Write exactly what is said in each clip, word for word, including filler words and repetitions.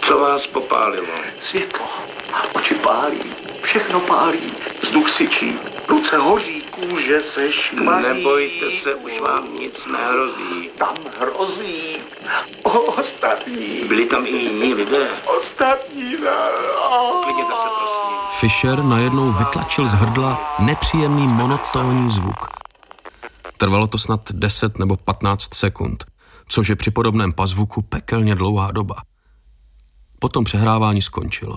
Co vás popálilo? Světlo. Oči pálí. Všechno pálí. Vzduch syčí. Ruce hoří. Kůže se škvaří. Nebojte se, už vám nic nehrozí. Tam hrozí. O, ostatní. Byli tam i jiní lidé. Ostatní. Klidněte se, prosím. Fischer najednou vytlačil z hrdla nepříjemný monotónní zvuk. Trvalo to snad deset nebo patnáct sekund, což je při podobném pazvuku pekelně dlouhá doba. Potom přehrávání skončilo.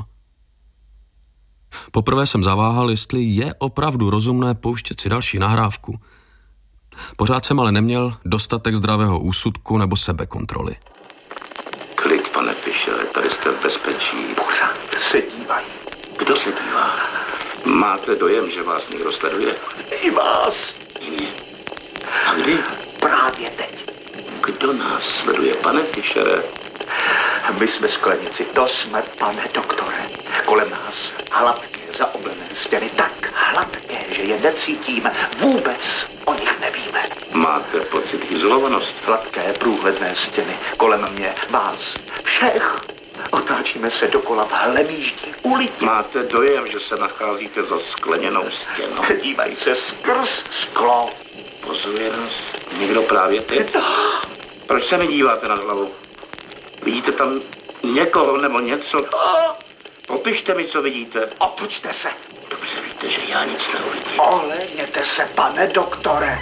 Poprvé jsem zaváhal, jestli je opravdu rozumné pouštět si další nahrávku. Pořád jsem ale neměl dostatek zdravého úsudku nebo sebekontroly. Klid, pane Fischere, tady jste v bezpečí. Pořád se dívají. Kdo se dívá? Máte dojem, že vás někdo sleduje? I vás. Jině. A kdy? Právě teď. Kdo nás sleduje, pane Fischere? My jsme sklenici, to jsme, pane doktore. Kolem nás hladké, zaoblené stěny, tak hladké, že je necítíme. Vůbec o nich nevíme. Máte pocit izolovanosti? Hladké, průhledné stěny, kolem mě, vás, všech. Otáčíme se dokola v hlemýždí ulici. Máte dojem, že se nacházíte za skleněnou stěnou? Dívají se skrz sklo. Pozoruje nás někdo právě teď? Proč se mi díváte na hlavu? Vidíte tam někoho nebo něco? Popište mi, co vidíte. Otočte se. Dobře víte, že já nic neuvidím. Ohlédněte se, pane doktore.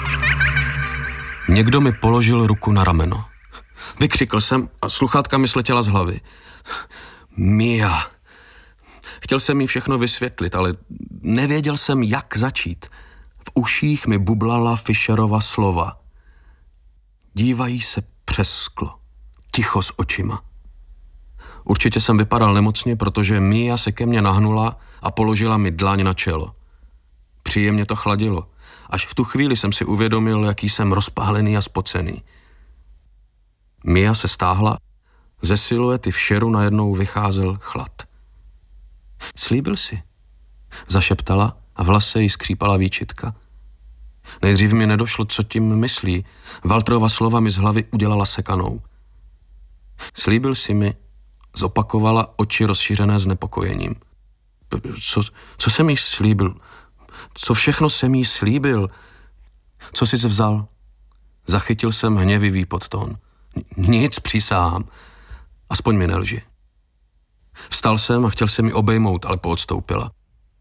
Někdo mi položil ruku na rameno. Vykřikl jsem a sluchátka mi sletěla z hlavy. Mia. Chtěl jsem jí všechno vysvětlit, ale nevěděl jsem, jak začít. V uších mi bublala Fischerova slova. Dívají se přes sklo. Ticho s očima. Určitě jsem vypadal nemocně, protože Mia se ke mně nahnula a položila mi dlaň na čelo. Příjemně to chladilo. Až v tu chvíli jsem si uvědomil, jaký jsem rozpálený a spocený. Mia se stáhla, ze siluety Fischeru najednou vycházel chlad. Slíbil si, zašeptala a v hlase jí skřípala výčitka. Nejdřív mi nedošlo, co tím myslí. Walterova slova mi z hlavy udělala sekanou. Slíbil si mi, zopakovala, oči rozšířené znepokojením. Co, co jsem jí slíbil? Co všechno jsem jí slíbil? Co jsi vzal? Zachytil jsem hněvivý podtón. Nic, přísahám. Aspoň mi nelži. Vstal jsem a chtěl se mi obejmout, ale poodstoupila.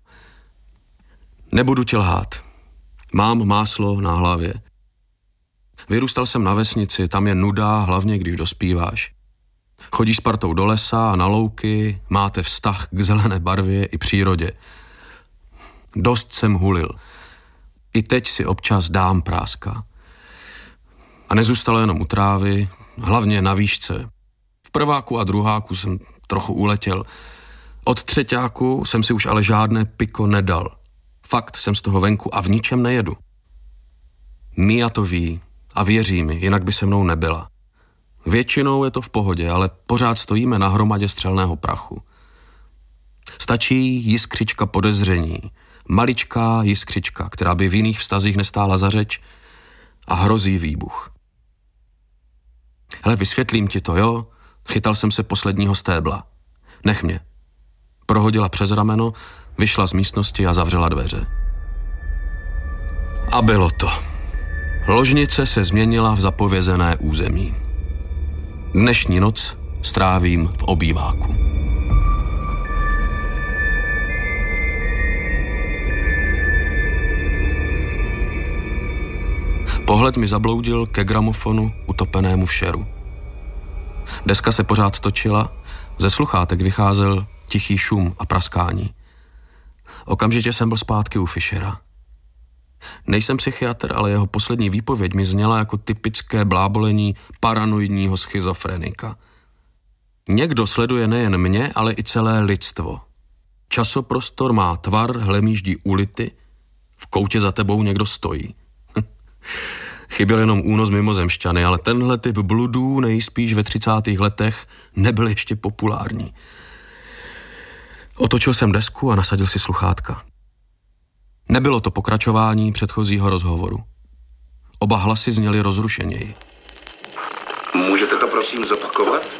Nebudu tě lhát. Mám máslo na hlavě. Vyrůstal jsem na vesnici, tam je nuda, hlavně když dospíváš. Chodíš s partou do lesa a na louky, máte vztah k zelené barvě i přírodě. Dost jsem hulil. I teď si občas dám práska. A nezůstalo jenom u trávy, hlavně na výšce. V prváku a druháku jsem trochu uletěl. Od třeťáku jsem si už ale žádné piko nedal. Fakt jsem z toho venku a v ničem nejedu. Mia to ví a věří mi, jinak by se mnou nebyla. Většinou je to v pohodě, ale pořád stojíme na hromadě střelného prachu. Stačí jiskřička podezření, maličká jiskřička, která by v jiných vztazích nestála za řeč a hrozí výbuch. Hele, vysvětlím ti to, jo? Chytal jsem se posledního stébla. Nech mě. Prohodila přes rameno, vyšla z místnosti a zavřela dveře. A bylo to. Ložnice se změnila v zapovězené území. Dnešní noc strávím v obýváku. Pohled mi zabloudil ke gramofonu utopenému v šeru. Deska se pořád točila, ze sluchátek vycházel tichý šum a praskání. Okamžitě jsem byl zpátky u Fischera. Nejsem psychiatr, ale jeho poslední výpověď mi zněla jako typické blábolení paranoidního schizofrenika. Někdo sleduje nejen mě, ale i celé lidstvo. Časoprostor má tvar hlemýždí ulity, v koutě za tebou někdo stojí. Chyběl jenom únos mimozemšťany, ale tenhle typ bludů nejspíš ve třicátých letech nebyl ještě populární. Otočil jsem desku a nasadil si sluchátka. Nebylo to pokračování předchozího rozhovoru. Oba hlasy zněly rozrušeněji. Můžete to prosím zopakovat?